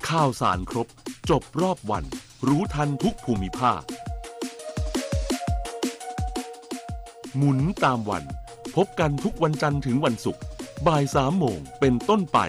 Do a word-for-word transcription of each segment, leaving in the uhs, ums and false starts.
ข่าวสารครบจบรอบวันรู้ทันทุกภูมิภาคหมุนตามวันพบกันทุกวันจันทร์ถึงวันศุกร์บ่ายสามโมงเป็นต้นไป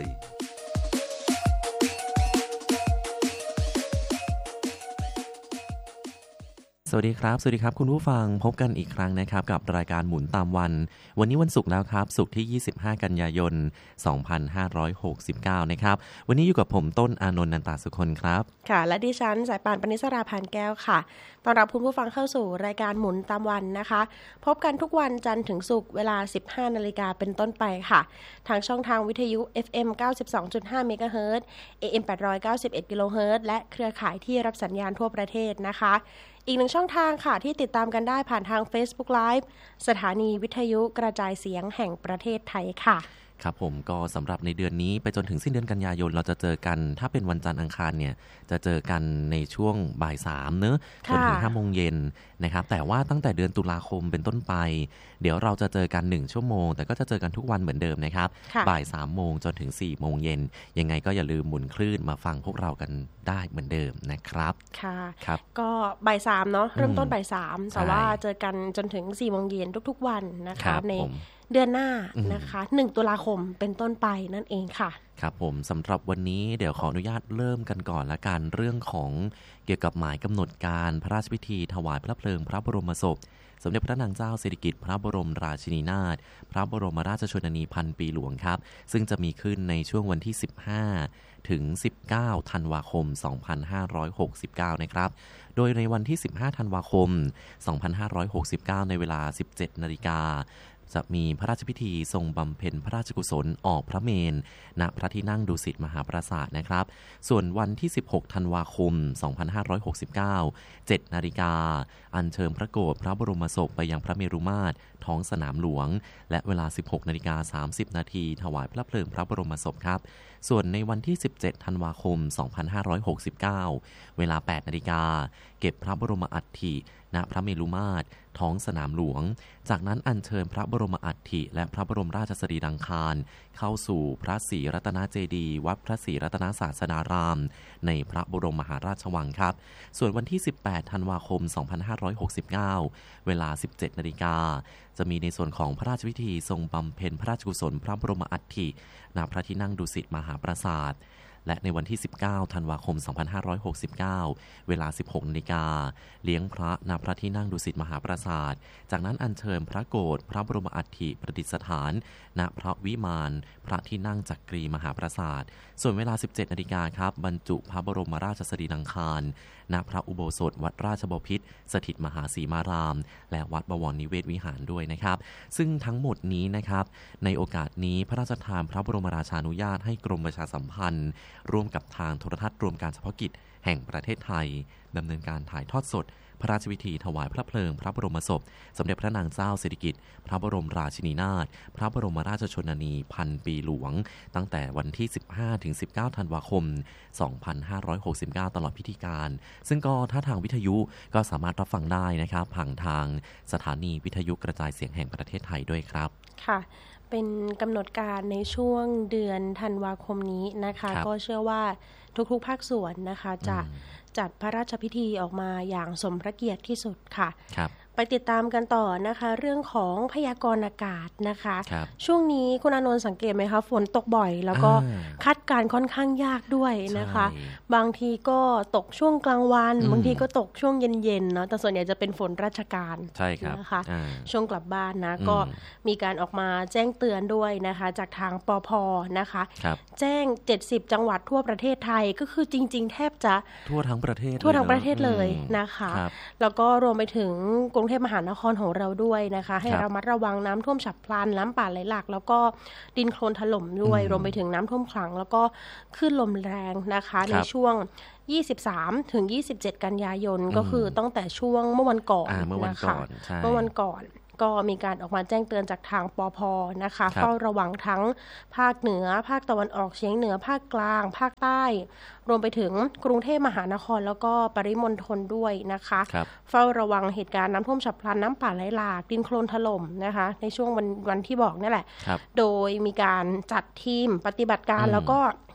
สวัสดีครับสวัสดีครับคุณผู้ฟังพบกันอีกครั้งนะครับกับรายการหมุนตามวันวันนี้วันศุกร์แล้วครับศุกร์ที่ยี่สิบห้ากันยายนสองพันห้าร้อยหกสิบเก้านะครับวันนี้อยู่กับผมต้นอานนท์นันตาสุคนครับค่ะและดิฉันสายป่านปณิสราพานแก้วค่ะต้อนรับคุณผู้ฟังเข้าสู่รายการหมุนตามวันนะคะพบกันทุกวันจันทร์ถึงศุกร์เวลา สิบห้านาฬิกาเป็นต้นไปค่ะทางช่องทางวิทยุ เอฟ เอ็ม เก้าสิบสองจุดห้า เมกะเฮิรตซ์ เอ เอ็ม แปดร้อยเก้าสิบเอ็ด กิโลเฮิรตซ์และเครือข่ายที่รับสัญญาณทั่วประเทศนะคะอีกหนึ่งช่องทางค่ะที่ติดตามกันได้ผ่านทาง Facebook Live สถานีวิทยุกระจายเสียงแห่งประเทศไทยค่ะครับผมก็สำหรับในเดือนนี้ไปจนถึงสิ้นเดือนกันยายนเราจะเจอกันถ้าเป็นวันจันทร์อังคารเนี่ยจะเจอกันในช่วงบ่ายสามเนอะจนถึงห้าโมงเย็นนะครับแต่ว่าตั้งแต่เดือนตุลาคมเป็นต้นไปเดี๋ยวเราจะเจอกันหนึ่งชั่วโมงแต่ก็จะเจอกันทุกวันเหมือนเดิมนะครับบ่ายสามโมงจนถึงสี่โมงเย็นยังไงก็อย่าลืมหมุนคลื่นมาฟังพวกเรากันได้เหมือนเดิมนะครับค่ะครับก็บ่ายสามเนาะเริ่มต้นบ่ายสามแต่ว่าเจอกันจนถึงสี่โมงเย็นทุกๆวันนะคะในเดือนหน้านะคะหนึ่งตุลาคมเป็นต้นไปนั่นเองค่ะครับผมสำหรับวันนี้เดี๋ยวขออนุญาตเริ่มกันก่อนละกันเรื่องของเกี่ยวกับหมายกำหนดการพระราชพิธีถวายพระเพลิงพระบรมศพสมเด็จพระนางเจ้าสิริกิติ์พระบรมราชินีนาถพระบรมราชชนนีพันปีหลวงครับซึ่งจะมีขึ้นในช่วงวันที่สิบห้าถึงสิบเก้าธันวาคมสองพันห้าร้อยหกสิบเก้านะครับโดยในวันที่สิบห้าธันวาคมสองพันห้าร้อยหกสิบเก้าในเวลา สิบเจ็ดนาฬิกาจะมีพระราชพิธีทรงบำเพ็ญพระราชกุศลออกพระเมรุณพระที่นั่งดุสิตมหาปราสาทนะครับส่วนวันที่สิบหกธันวาคมสองพันห้าร้อยหกสิบเก้า เจ็ดนาฬิกาอัญเชิญพระโกฐพระบรมศพไปยังพระเมรุมาตรท้องสนามหลวงและเวลา สิบหกนาฬิกาสามสิบนาทีถวายพระเพลิงพระบรมศพครับส่วนในวันที่สิบเจ็ดธันวาคมสองพันห้าร้อยหกสิบเก้าเวลา แปดนาฬิกาเก็บพระบรมอัฐิณพระเมรุมาตรท้องสนามหลวงจากนั้นอัญเชิญพระบรมอัฐิและพระบรมราชสรีรังคารเข้าสู่พระศรีรัตนเจดีย์วัดพระศรีรัตนศาสดารามในพระบรมมหาราชวังครับส่วนวันที่สิบแปดธันวาคมสองพันห้าร้อยหกสิบเก้าเวลา สิบเจ็ดนาฬิกาจะมีในส่วนของพระราชพิธีทรงบำเพ็ญพระราชกุศลพระบรมอัฐิณพระที่นั่งดุสิตมหาปราสาทและในวันที่สิบเก้าธันวาคมสองพันห้าร้อยหกสิบเก้าเวลา สิบหกนาฬิกาเลี้ยงพระณพระที่นั่งดุสิตมหาปราสาทจากนั้นอัญเชิญพระโกฐพระบรมอัฐิประดิษฐานณพระวิมานพระที่นั่งจักรีมหาปราสาทส่วนเวลา สิบเจ็ดนาฬิกาครับบรรจุพระบรมราชสรีรังคารณพระอุโบสถวัดราชบพิตรสถิตมหาสีมารามและวัดบวรนิเวศวิหารด้วยนะครับซึ่งทั้งหมดนี้นะครับในโอกาสนี้พระราชทานพระบรมราชานุญาตให้กรมประชาสัมพันธ์ร่วมกับทางโทรทัศน์รวมการเฉพาะกิจแห่งประเทศไทยดำเนินการถ่ายทอดสดพระราชพิธีถวายพระเพลิงพระบรมศพสมเด็จพระนางเจ้าสิริกิติ์พระบรมราชินีนาถพระบรมราชชนนีพันปีหลวงตั้งแต่วันที่สิบห้าถึงสิบเก้าธันวาคมสองพันห้าร้อยหกสิบเก้าตลอดพิธีการซึ่งก็ถ้าทางวิทยุก็สามารถรับฟังได้นะครับผ่านทางสถานีวิทยุกระจายเสียงแห่งประเทศไทยด้วยครับค่ะเป็นกำหนดการในช่วงเดือนธันวาคมนี้นะคะก็เชื่อว่าทุกๆภาคส่วนนะคะจะจัดพระราชพิธีออกมาอย่างสมพระเกียรติที่สุดค่ะไปติดตามกันต่อนะคะเรื่องของพยากรณ์อากาศนะคะช่วงนี้คุณอานนท์สังเกตไหมคะฝนตกบ่อยแล้วก็คาดการณ์ค่อนข้างยากด้วยนะคะบางทีก็ตกช่วงกลางวันบางทีก็ตกช่วงเย็นๆเนาะแต่ส่วนใหญ่จะเป็นฝนราชการนะคะช่วงกลับบ้านนะก็มีการออกมาแจ้งเตือนด้วยนะคะจากทางปภ.นะคะแจ้งเจ็ดสิบจังหวัดทั่วประเทศไทยก็คือจริงๆแทบจะทั่วทั้งประเทศทั่วทั้งประเทศเลยนะคะแล้วก็รวมไปถึงกรุงเทพมหานครของเราด้วยนะคะให้ระมัดระวังน้ำท่วมฉับพลันน้ำป่าไหลหลากแล้วก็ดินโคลนถล่มด้วยรวมไปถึงน้ำท่วมขังแล้วก็คลื่นลมแรงนะคะในช่วงยี่สิบสามถึงยี่สิบเจ็ดกันยายนก็คือตั้งแต่ช่วงเมื่อวันก่อนนะคะเมื่อวันก่อนก็มีการออกมาแจ้งเตือนจากทางปภ.นะคะเฝ้าระวังทั้งภาคเหนือภาคตะวันออกเฉียงเหนือภาคกลางภาคใต้รวมไปถึงกรุงเทพมหานครแล้วก็ปริมณฑลด้วยนะคะเฝ้าระวังเหตุการณ์น้ำท่วมฉับพลันน้ำป่าไหลหลากดินโคลนถล่มนะคะในช่วงวันวันที่บอกนี่แหละโดยมีการจัดทีมปฏิบัติการแล้วก็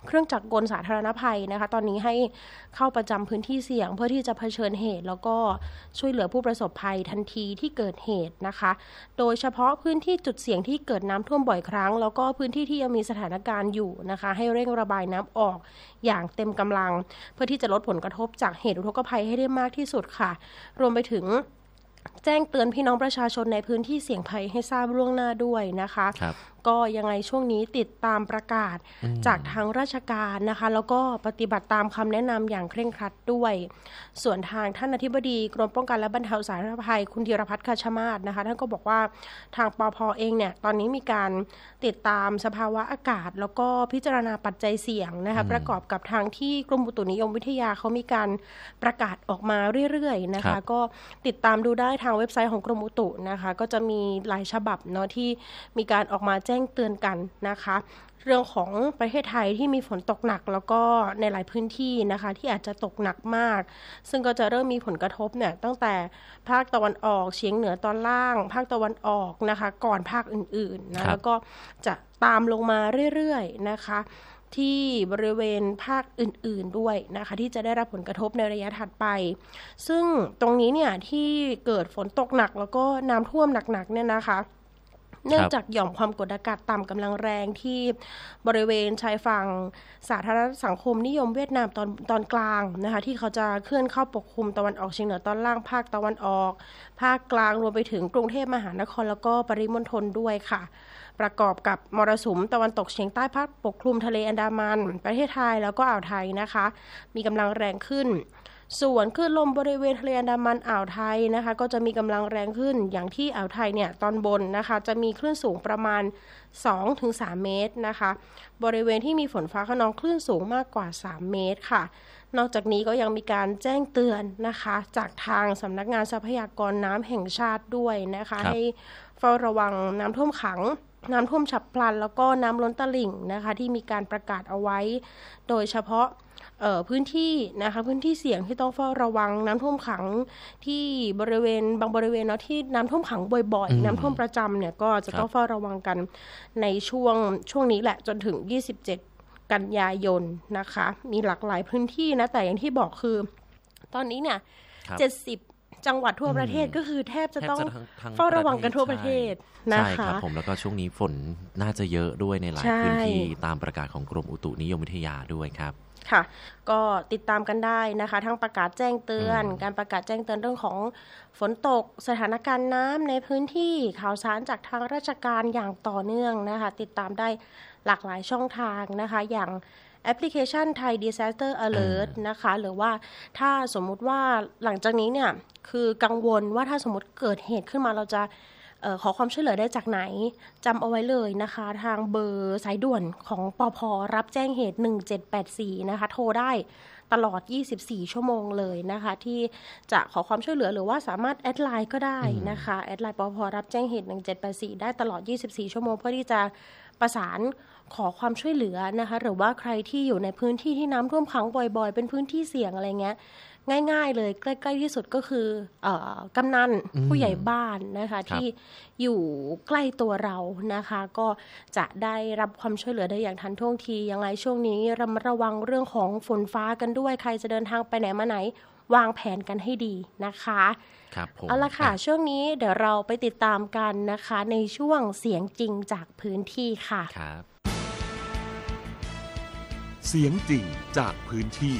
เครื่องจักรกลสาธารณภัยนะคะตอนนี้ให้เข้าประจำพื้นที่เสี่ยงเพื่อที่จะเผชิญเหตุแล้วก็ช่วยเหลือผู้ประสบภัยทันทีที่เกิดเหตุนะคะโดยเฉพาะพื้นที่จุดเสี่ยงที่เกิดน้ำท่วมบ่อยครั้งแล้วก็พื้นที่ที่ยังมีสถานการณ์อยู่นะคะให้เร่งระบายน้ำออกอย่างเต็มกำลังเพื่อที่จะลดผลกระทบจากเหตุอุทกภัยให้ได้มากที่สุดค่ะรวมไปถึงแจ้งเตือนพี่น้องประชาชนในพื้นที่เสี่ยงภัยให้ทราบล่วงหน้าด้วยนะคะก็ยังไงช่วงนี้ติดตามประกาศจากทางราชการนะคะแล้วก็ปฏิบัติตามคำแนะนำอย่างเคร่งครัดด้วยส่วนทางท่านอธิบดีกรมป้องกันและบรรเทาสาธารณภัยคุณธีรพัฒน์ คชมาศนะคะท่านก็บอกว่าทางปภ.เองเนี่ยตอนนี้มีการติดตามสภาวะอากาศแล้วก็พิจารณาปัจจัยเสี่ยงนะคะประกอบกับทางที่กรมอุตุนิยมวิทยาเขามีการประกาศออกมาเรื่อยๆนะคะก็ติดตามดูได้ทางเว็บไซต์ของกรมอุตุนะคะก็จะมีหลายฉบับเนาะที่มีการออกมาแจ้งเตือนกันนะคะเรื่องของประเทศไทยที่มีฝนตกหนักแล้วก็ในหลายพื้นที่นะคะที่อาจจะตกหนักมากซึ่งก็จะเริ่มมีผลกระทบเนี่ยตั้งแต่ภาคตะวันออกเฉียงเหนือตอนล่างภาคตะวันออกนะคะก่อนภาคอื่นๆนะแล้วก็จะตามลงมาเรื่อยๆนะคะที่บริเวณภาคอื่นๆด้วยนะคะที่จะได้รับผลกระทบในระยะถัดไปซึ่งตรงนี้เนี่ยที่เกิดฝนตกหนักแล้วก็น้ำท่วมหนักๆเนี่ยนะคะเนื่องจากหย่อมความกดอากาศต่ำกำลังแรงที่บริเวณชายฝั่งสาธารณสังคมนิยมเวียดนามตอนตอนกลางนะคะที่เขาจะเคลื่อนเข้าปกคลุมตะวันออกเฉียงเหนือตอนล่างภาคตะวันออกภาคกลางรวมไปถึงกรุงเทพมหานครแล้วก็ปริมณฑลด้วยค่ะประกอบกับมรสุมตะวันตกเฉียงใต้พัดปกคลุมทะเลอันดามันประเทศไทยแล้วก็อ่าวไทยนะคะมีกำลังแรงขึ้นส่วนคลื่นลมบริเวณทะเลอันดามันอ่าวไทยนะคะก็จะมีกำลังแรงขึ้นอย่างที่อ่าวไทยเนี่ยตอนบนนะคะจะมีคลื่นสูงประมาณ สองถึงสาม เมตรนะคะบริเวณที่มีฝนฟ้าคะนองคลื่นสูงมากกว่าสามเมตรค่ะนอกจากนี้ก็ยังมีการแจ้งเตือนนะคะจากทางสำนักงานทรัพยากรน้ำแห่งชาติด้วยนะคะให้เฝ้าระวังน้ำท่วมขังน้ำท่วมฉับพลันแล้วก็น้ำล้นตลิ่งนะคะที่มีการประกาศเอาไว้โดยเฉพาะเอ่อพื้นที่นะคะพื้นที่เสี่ยงที่ต้องเฝ้าระวังน้ำท่วมขังที่บริเวณบางบริเวณเนาะที่น้ำท่วมขังบ่อยๆน้ำท่วมประจำเนี่ยก็จะต้องเฝ้าระวังกันในช่วงช่วงนี้แหละจนถึงยี่สิบเจ็ดกันยายนนะคะมีหลากหลายพื้นที่นะแต่อย่างที่บอกคือตอนนี้เนี่ยเจ็ดสิบจังหวัดทั่วประเทศก็คือแทบจะต้องเฝ้าระวังกันทั่วประเทศนะคะใช่ครับผมแล้วก็ช่วงนี้ฝนน่าจะเยอะด้วยในหลายพื้นที่ตามประกาศของกรมอุตุนิยมวิทยาด้วยครับค่ะก็ติดตามกันได้นะคะทั้งประกาศแจ้งเตือนการประกาศแจ้งเตือนเรื่องของฝนตกสถานการณ์น้ำในพื้นที่ข่าวสารจากทางราชการอย่างต่อเนื่องนะคะติดตามได้หลากหลายช่องทางนะคะอย่างแอปพลิเคชัน Thai Disaster Alert นะคะหรือว่าถ้าสมมุติว่าหลังจากนี้เนี่ยคือกังวลว่าถ้าสมมติเกิดเหตุขึ้นมาเราจะเอ่อขอความช่วยเหลือได้จากไหนจำเอาไว้เลยนะคะทางเบอร์สายด่วนของปภ.รับแจ้งเหตุหนึ่งเจ็ดแปดสี่นะคะโทรได้ตลอดยี่สิบสี่ชั่วโมงเลยนะคะที่จะขอความช่วยเหลือหรือว่าสามารถแอดไลน์ก็ได้นะคะแอดไลน์ปภ.รับแจ้งเหตุหนึ่งเจ็ดแปดสี่ได้ตลอดยี่สิบสี่ชั่วโมงเพื่อที่จะประสานขอความช่วยเหลือนะคะหรือว่าใครที่อยู่ในพื้นที่ที่น้ำท่วมขังบ่อยๆเป็นพื้นที่เสี่ยงอะไรเงี้ยง่ายๆเลยใกล้ๆที่สุดก็คือเอ่อกำนันผู้ใหญ่บ้านนะคะที่อยู่ใกล้ตัวเรานะคะก็จะได้รับความช่วยเหลือได้อย่างทันท่วงทียังไงช่วงนี้ระมัดระวังเรื่องของฝนฟ้ากันด้วยใครจะเดินทางไปไหนมาไหนวางแผนกันให้ดีนะคะครับผมเอาละค่ะช่วงนี้เดี๋ยวเราไปติดตามกันนะคะในช่วงเสียงจริงจากพื้นที่ค่ะครับเสียงจริงจากพื้นที่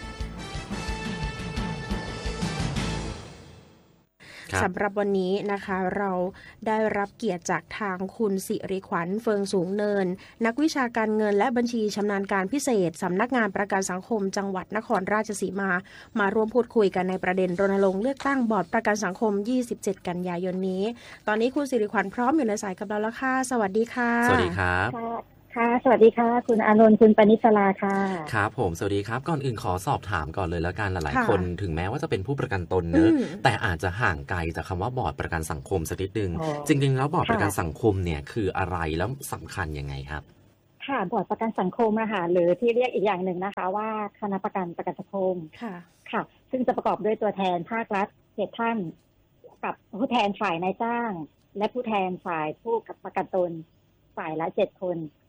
สำหรับวันนี้นะคะเราได้รับเกียรติจากทางคุณสิริขวัญเฟิงสูงเนินนักวิชาการเงินและบัญชีชำนาญการพิเศษสำนักงานประกันสังคมจังหวัดนครราชสีมามาร่วมพูดคุยกันในประเด็นรณรงค์เลือกตั้งบอร์ดประกันสังคมยี่สิบเจ็ดกันยายนนี้ตอนนี้คุณสิริขวัญพร้อมอยู่ในสายกับเราแล้วค่ะสวัสดีค่ะสวัสดีครับค่ะสวัสดีค่ะคุณอานนท์คุณปณิศราค่ะครับผมสวัสดีครับก่อนอื่นขอสอบถามก่อนเลยแล้วกันหลายๆคนถึงแม้ว่าจะเป็นผู้ประกันตนเนอะแต่อาจจะห่างไกลจากคำว่าบอร์ดประกันสังคมสักนิดนึงจริงๆแล้วบอร์ดประกันสังคมเนี่ยคืออะไรแล้วสำคัญยังไงครับค่ะบอร์ดประกันสังคมอะค่ะหรือที่เรียกอีกอย่างหนึ่งนะคะว่าคณะประกันประกันสังคมค่ะค่ะซึ่งจะประกอบด้วยตัวแทนภาครัฐเจ็ดท่านกับผู้แทนฝ่ายนายจ้างและผู้แทนฝ่ายผู้ประกันตนฝ่ายละเจ็ดคน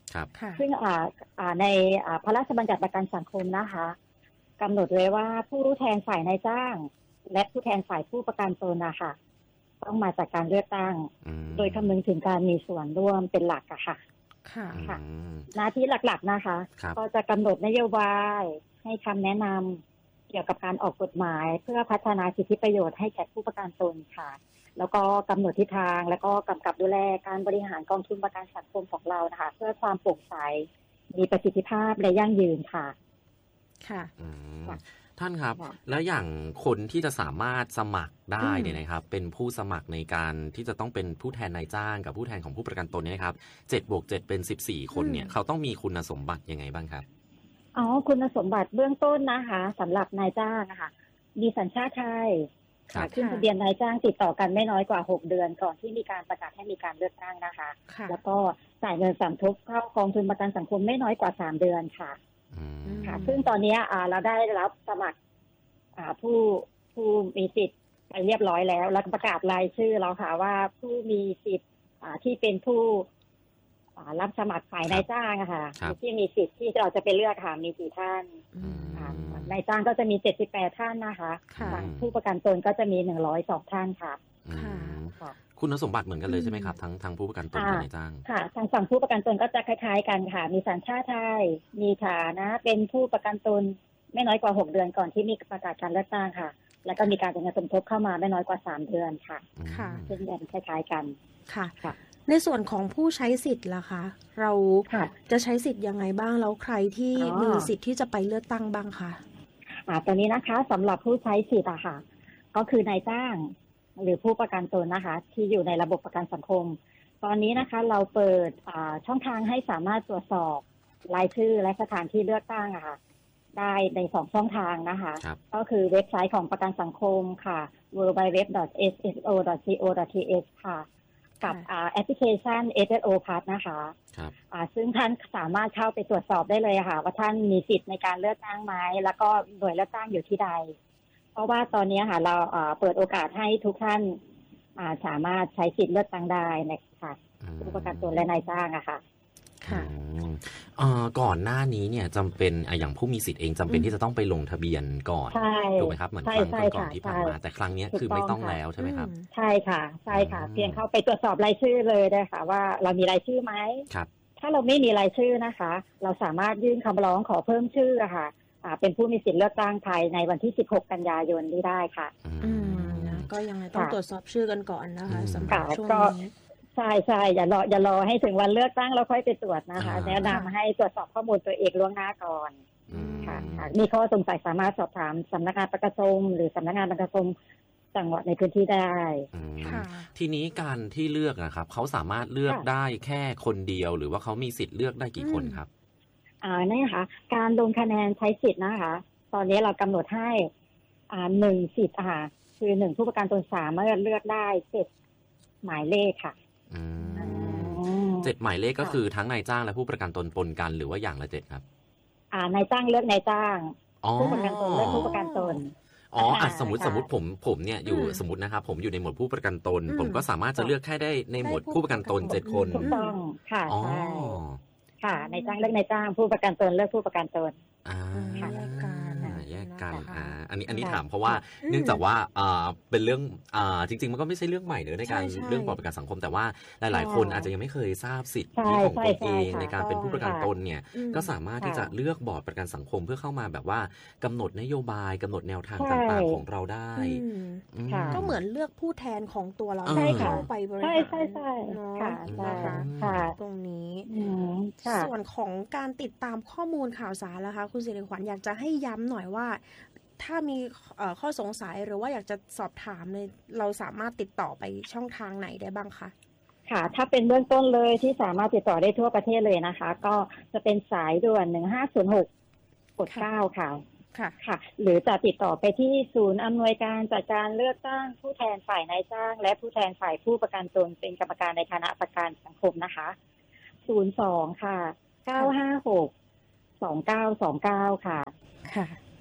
ครับซึ่งอ่าอ่าในอ่าพระราชบัญญัติประกันสังคมนะคะกำหนดไว้ว่าผู้แทนฝ่ายนายจ้างและผู้แทนฝ่ายผู้ประกันตนนะคะต้องมาจากการเลือกตั้งโดยคำนึงถึงการมีส่วนร่วมเป็นหลักอะค่ะค่ะค่ะหน้าที่หลักๆนะคะก็จะกำหนดนโยบายให้คำแนะนำเกี่ยวกับการออกกฎหมายเพื่อพัฒนาสิทธิประโยชน์ให้แก่ผู้ประกันตนค่ะแล้วก็กำหนดทิศทางแล้วก็กำกับดูแลการบริหารกองทุนประกันสังคมของเรานะคะเพื่อความโปร่งใสมีประสิทธิภาพและยั่งยืนค่ะค่ะท่านครับแล้วอย่างคนที่จะสามารถสมัครได้เนี่ยนะครับเป็นผู้สมัครในการที่จะต้องเป็นผู้แทนนายจ้างกับผู้แทนของผู้ประกันตนเนี่ยนะครับเจ็ดบวกเจ็ดเป็นสิบสี่คนเนี่ยเขาต้องมีคุณสมบัติยังไงบ้างครับอ๋อคุณสมบัติเบื้องต้นนะคะสำหรับนายจ้างนะคะมีสัญชาติไทยค่ะขึ้นทะเบียนนายจ้างติดต่อกันไม่น้อยกว่าหกเดือนก่อนที่มีการประกาศให้มีการเลือกตั้งนะคะแล้วก็จ่ายเงินสมทบเข้ากองทุนประกันสังคมไม่น้อยกว่าสามเดือนค่ะค่ะซึ่งตอนนี้เราได้รับสมัครผู้ผู้มีสิทธิ์ไปเรียบร้อยแล้วแล้วประกาศรายชื่อเราค่ะว่าผู้มีสิทธิ์ที่เป็นผู้รับสมัครฝ่ายนายจ้างค่ะที่มีสิทธิ์ที่เราจะไปเลือกค่ะมีสี่ท่านนายจ้างก็จะมีเจ็ดสิบแปดท่านนะคะฝั่งผู้ประกันตนก็จะมีหนึ่งร้อยสองท่านค่ะคุณสมบัติเหมือนกันเลยใช่ไหมครับทั้งทั้งผู้ประกันตนและนายจ้างค่ะทางฝั่งผู้ประกันตนก็จะคล้ายๆกันค่ะมีสัญชาติไทยมีฐานะเป็นผู้ประกันตนไม่น้อยกว่าหกเดือนก่อนที่มีประกาศการเลือกตั้งค่ะแล้วก็มีการจ่ายเงินสมทบเข้ามาไม่น้อยกว่าสามเดือนค่ะค่ะซึ่งกันคล้ายๆกันค่ะค่ะในส่วนของผู้ใช้สิทธิ์ล่ะคะเราจะใช้สิทธิ์ยังไงบ้างแล้วใครที่มีสิทธิ์ที่จะไปเลือกตั้งบ้างคะอ่าตอนนี้นะคะสำหรับผู้ใช้สิทธิ์อะค่ะก็คือนายจ้างหรือผู้ประกันตนนะคะที่อยู่ในระบบประกันสังคมตอนนี้นะคะเราเปิดช่องทางให้สามารถตรวจสอบรายชื่อและสถานที่เลือกตั้งอะค่ะได้ในสองช่องทางนะคะก็คือเว็บไซต์ของประกันสังคมค่ะ ดับเบิลยู ดับเบิลยู ดับเบิลยู ดอท เอส เอส โอ ดอท ซี โอ ดอท ที เอช ค่ะกับแอปพลิเคชัน เอส เอส โอ Plus นะคะซึ่งท่านสามารถเข้าไปตรวจสอบได้เลยค่ะว่าท่านมีสิทธิ์ในการเลือกตั้งไหมแล้วก็หน่วยเลือกตั้งอยู่ที่ใดเพราะว่าตอนนี้ค่ะเราเปิดโอกาสให้ทุกท่านสามารถใช้สิทธิ์เลือกตั้งได้นะคะผู้ประกันตนและนายจ้างอะค่ะค่ะก่อนหน้านี้เนี่ยจำเป็นอย่างผู้มีสิทธิ์เองจำเป็นที่จะต้องไปลงทะเบียนก่อนถูกไหมครับเหมือนครั้งก่อนๆที่ผ่านมาแต่ครั้งนี้คือไม่ต้องแล้วใช่ไหมครับใช่ค่ะใช่ค่ะเพียงเข้าไปตรวจสอบรายชื่อเลยได้ค่ะว่าเรามีรายชื่อไหมครับถ้าเราไม่มีรายชื่อนะคะเราสามารถยื่นคำร้องขอเพิ่มชื่อค่ะเป็นผู้มีสิทธิ์เลือกตั้งภายในวันที่สิบหกกันยายนนี้ได้ค่ะอืมก็ยังไงต้องตรวจสอบชื่อกันก่อนนะคะสำหรับช่วงนี้ใช่ใช่อย่ารออย่ารอให้ถึงวันเลือกตั้งเราค่อยไปตรวจนะคะแนะนำให้ตรวจสอบข้อมูลตัวเองล่วงหน้าก่อนค่ะมีข้อสงสัยสามารถสอบถามสำนักงานประกันสังคมหรือสำนักงานประกันสังคมจังหวัดในพื้นที่ได้ทีนี้การที่เลือกนะครับเขาสามารถเลือกได้แค่คนเดียวหรือว่าเขามีสิทธิ์เลือกได้กี่คนครับอ่านี่ค่ะการลงคะแนนใช้สิทธิ์นะคะตอนนี้เรากำหนดให้อ่าหนึ่งสิทธิ์ค่ะคือหนึ่งผู้ประกันตนสามารถเลือกได้เจ็ดหมายเลขค่ะเจ็ดหมายเลขก็คือทั้งนายจ้างและผู้ประกันตนปนกันหรือว่าอย่างละเจ็ดครับอ่านายจ้างเลือกนายจ้างผู้ประกันตนเลือกผู้ประกันตนอ๋ออ่ะสมมติสมมติผมผมเนี่ยอยู่สมมตินะครับผมอยู่ในหมวดผู้ประกันตนผมก็สามารถจะเลือกแค่ได้ในหมวดผู้ประกันตนเจ็ดคนถูกต้องค่ะใช่ค่ะนายจ้างเลือกนายจ้างผู้ประกันตนเลือกผู้ประกันตนอ่าแยกกันแยกกันอ่าอันนี้อันนี้ถามเพราะว่าเนื่องจากว่าอ่าเป็นเรื่องอ่าจริงๆมันก็ไม่ใช่เรื่องใหม่เนอะในการเรื่องประกันสังคมแต่ว่าหลายๆคนอาจจะยังไม่เคยทราบสิทธิของตนเองในการเป็นผู้ประกันตนเนี่ยก็สามารถที่จะเลือกบอร์ดประกันสังคมเพื่อเข้ามาแบบว่ากำหนดนโยบายกำหนดแนวทางต่างๆของเราได้ก็เหมือนเลือกผู้แทนของตัวเราเข้าไปบริหารใช่ใช่ใช่ค่ะค่ะตรงนี้ส่วนของการติดตามข้อมูลข่าวสารล่ะคะคุณศิริขวัญอยากจะให้ย้ำหน่อยว่าถ้ามีข้อสงสัยหรือว่าอยากจะสอบถามเลยเราสามารถติดต่อไปช่องทางไหนได้บ้างคะค่ะถ้าเป็นเบื้องต้นเลยที่สามารถติดต่อได้ทั่วประเทศเลยนะคะก็จะเป็นสายด่วนหนึ่งห้าศูนย์หกกดเก้าค่ะค่ะค่ะหรือจะติดต่อไปที่ศูนย์อำนวยการจัดการเลือกตั้งผู้แทนฝ่ายนายจ้างและผู้แทนฝ่ายผู้ประกันตนเป็นกรรมการในคณะประกันสังคมนะคะศูนย์สองค่ะเก้าห้าหกสองเก้าสองเก้าค่ะค่ะ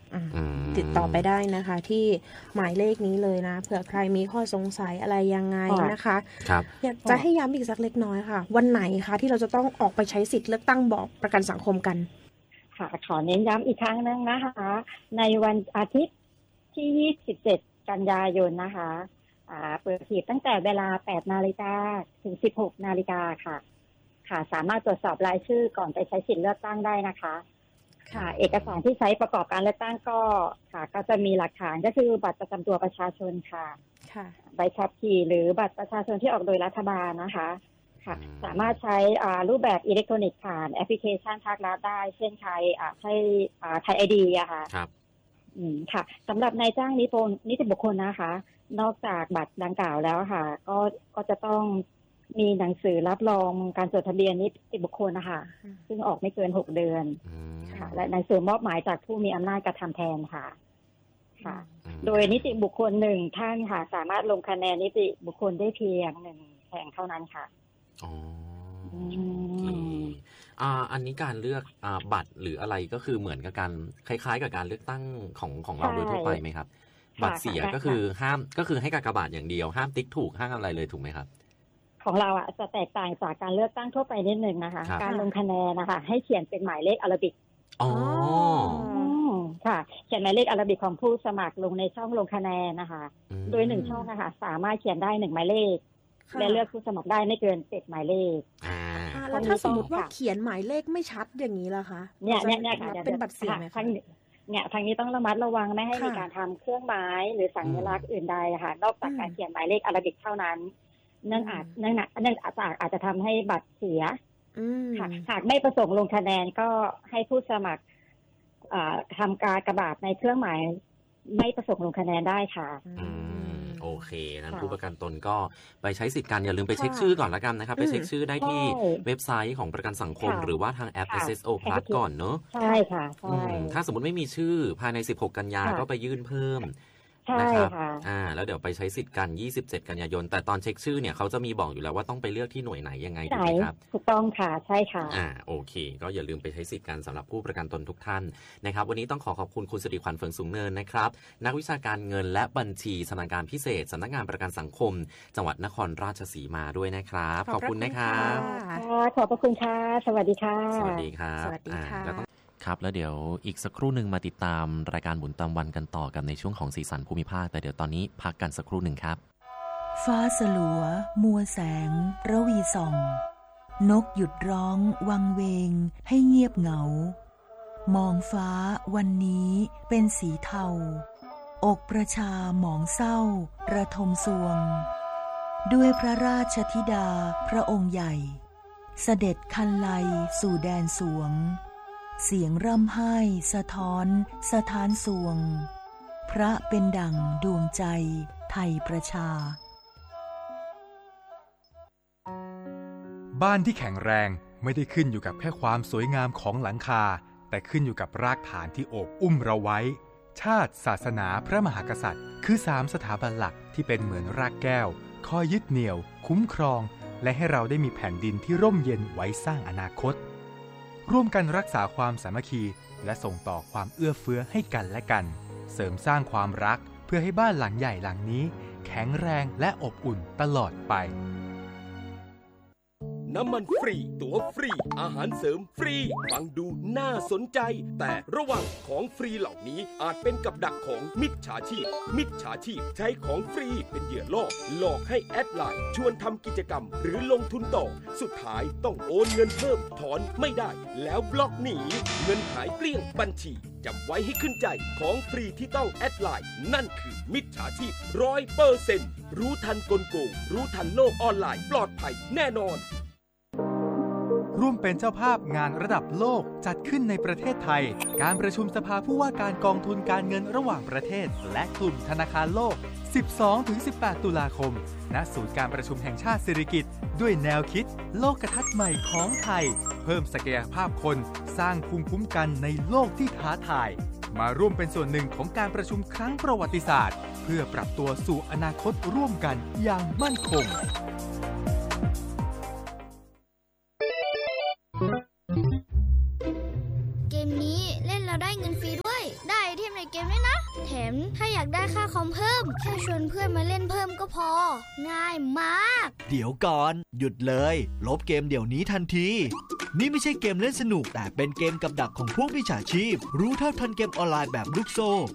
ติดต่อไปได้นะคะที่หมายเลขนี้เลยนะเผื่อใครมีข้อสงสัยอะไรยังไงนะคะครับอยากจะให้ย้ำอีกสักเล็กน้อยค่ะวันไหนคะที่เราจะต้องออกไปใช้สิทธิ์เลือกตั้งบอกประกันสังคมกันค่ะขอเน้นย้ำอีกครั้งนึงนะคะในวันอาทิตย์ที่ยี่สิบเจ็ดกันยายนนะคะเปิดหีบตั้งแต่เวลาแปดนาฬิกาถึงสิบหกนาฬิกาค่ะค่ะสามารถตรวจสอบรายชื่อก่อนไปใช้สิทธิ์เลือกตั้งได้นะคะค่ะเอกสารที่ใช้ประกอบการเลือกตั้งก็ค่ะก็จะมีหลักฐานก็คือบัตรประจำตัวประชาชนค่ะค่ะใบขับขี่หรือบัตรประชาชนที่ออกโดยรัฐบาลนะคะค่ะสามารถใช้รูปแบบอิเล็กทรอนิกส์ผ่านแอปพลิเคชันภาครัฐได้เช่นใช้ใช้ไทยไอดีอะค่ะครับอืมค่ะสำหรับนายจ้างนิตินิติบุคคลนะคะนอกจากบัตรดังกล่าวแล้วค่ะก็ก็จะต้องมีหนังสือรับรองการจดทะเบียนนิติบุคคลนะคะซึ่งออกไม่เกินหกเดือนค่ะและหนังสือมอบหมายจากผู้มีอำนาจกระทำแทนค่ะค่ะโดยนิติบุคคลหนึ่งท่านค่ะสามารถลงคะแนนนิติบุคคลได้เพียงหนึ่งแห่งเท่านั้นค่ะอ๋ออ่าอันนี้การเลือกอ่าบัตรหรืออะไรก็คือเหมือนกับการคล้ายๆกับการเลือกตั้งของของเราโดยทั่วไปไหมครับบัตรเสียก็คือห้ามก็คือให้กากบาทอย่างเดียวห้ามติ๊กถูกห้ามอะไรเลยถูกไหมครับของเราอ่ะจะแตกต่างจากการเลือกตั้งทั่วไปนิดนึงนะคะการลงคะแนนนะคะให้เขียนเป็นหมายเลขอาราบิกอ๋อค่ะเขียนหมายเลขอาราบิกของผู้สมัครลงในช่องลงคะแนนนะคะโดยหนึ่งช่องนะคะสามารถเขียนได้หนึ่งหมายเลขและเลือกผู้สมัครได้ไม่เกินเจ็ดหมายเลขแล้วถ้าสมมติว่าเขียนหมายเลขไม่ชัดอย่างนี้ล่ะคะเนี่ยเนี่ยเนี่ยเป็นบัตรเสียไหมคะเนี่ยทางนี้ต้องระมัดระวังไม่ให้มีการทำเครื่องหมายหรือสัญลักษณ์อื่นใดค่ะนอกจากการเขียนหมายเลขอาราบิกเท่านั้นเนื่องอาจเนื่องเนื่องอาจอาจจะทำให้บัตรเสียค่ะหากไม่ประสงค์ลงคะแนนก็ให้ผู้สมัครทำการกระบาดในเครื่องหมายไม่ประสงค์ลงคะแนนได้ค่ะโอเคนั้นผู้ประกันตนก็ไปใช้สิทธิ์กันอย่าลืมไปเช็คชื่อก่อนละกันนะครับไปเช็คชื่อได้ที่เว็บไซต์ของประกันสังคมหรือว่าทางแอป เอส เอส โอ Plus ก่อนเนอะใช่ค่ะใช่ถ้าสมมติไม่มีชื่อภายในสิบหกกันยาก็ไปยื่นเพิ่มนะครับอ่าแล้วเดี๋ยวไปใช้สิทธิ์กันยี่สิบเจ็ดกันยายนแต่ตอนเช็คชื่อเนี่ยเขาจะมีบอกอยู่แล้วว่าต้องไปเลือกที่หน่วยไหนยังไงถูกไหมครับถูกต้องค่ะใช่ค่ะอ่าโอเคก็อย่าลืมไปใช้สิทธิ์กันสำหรับผู้ประกันตนทุกท่านนะครับวันนี้ต้องขอขอบคุณคุณสิริขวัญเฟืองสูงเนินนะครับนักวิชาการเงินและบัญชีสำนักงานพิเศษสำนักงานประกันสังคมจังหวัดนครราชสีมาด้วยนะครับขอบคุณนะครับขอบพระคุณค่ะสวัสดีค่ะสวัสดีครับสวัสดีค่ะครับแล้วเดี๋ยวอีกสักครู่หนึ่งมาติดตามรายการหมุนตามวันกันต่อกันในช่วงของสีสันภูมิภาคแต่เดี๋ยวตอนนี้พักกันสักครู่หนึ่งครับฟ้าสลัวมัวแสงระวีส่องนกหยุดร้องวังเวงให้เงียบเหงามองฟ้าวันนี้เป็นสีเทาอกประชาหมองเศร้าระทมสวงด้วยพระราชธิดาพระองค์ใหญ่เสด็จคันไลสู่แดนสวงเสียงร่ำไห้สะท้อนสะท้านสวงพระเป็นดั่งดวงใจไทยประชาบ้านที่แข็งแรงไม่ได้ขึ้นอยู่กับแค่ความสวยงามของหลังคาแต่ขึ้นอยู่กับรากฐานที่โอบอุ้มเราไว้ชาติศาสนาพระมหากษัตริย์คือสามสถาบันหลักที่เป็นเหมือนรากแก้วคอยยึดเหนี่ยวคุ้มครองและให้เราได้มีแผ่นดินที่ร่มเย็นไว้สร้างอนาคตร่วมกันรักษาความสามัคคีและส่งต่อความเอื้อเฟื้อให้กันและกันเสริมสร้างความรักเพื่อให้บ้านหลังใหญ่หลังนี้แข็งแรงและอบอุ่นตลอดไปน้ำมันฟรีตั๋วฟรีอาหารเสริมฟรีฟังดูน่าสนใจแต่ระวังของฟรีเหล่านี้อาจเป็นกับดักของมิจฉาชีพมิจฉาชีพใช้ของฟรีเป็นเหยื่อล่อหลอกให้แอดไลน์ชวนทำกิจกรรมหรือลงทุนต่อสุดท้ายต้องโอนเงินเพิ่มถอนไม่ได้แล้วบล็อกหนีเงินหายเกลี้ยงบัญชีจำไว้ให้ขึ้นใจของฟรีที่ต้องแอดไลน์นั่นคือมิจฉาชีพร้อยเปอร์เซ็นต์รู้ทันกลโกงรู้ทันโลกออนไลน์ปลอดภัยแน่นอนร่วมเป็นเจ้าภาพงานระดับโลกจัดขึ้นในประเทศไทยการประชุมสภาผู้ว่าการกองทุนการเงินระหว่างประเทศและกลุ่มธนาคารโลก สิบสองถึงสิบแปด ตุลาคมณศูนย์การประชุมแห่งชาติสิริกิติ์ด้วยแนวคิดโลกทัศน์ใหม่ของไทยเพิ่มศักยภาพคนสร้างภูมิคุ้มกันในโลกที่ท้าทายมาร่วมเป็นส่วนหนึ่งของการประชุมครั้งประวัติศาสตร์เพื่อปรับตัวสู่อนาคตร่วมกันอย่างมั่นคงเกมนี้เล่นแล้วได้เงินฟรีด้วยได้ไอเทมในเกมด้วยนะแถมถ้าอยากได้ค่าคอมเพิ่มแค่ชวนเพื่อนมาเล่นเพิ่มก็พอง่ายมากเดี๋ยวก่อนหยุดเลยลบเกมเดี๋ยวนี้ทันทีนี่ไม่ใช่เกมเล่นสนุกแต่เป็นเกมกับดักของพวกมิจฉาชีพรู้เท่าทันเกมออนไลน์แบบลูกโซ่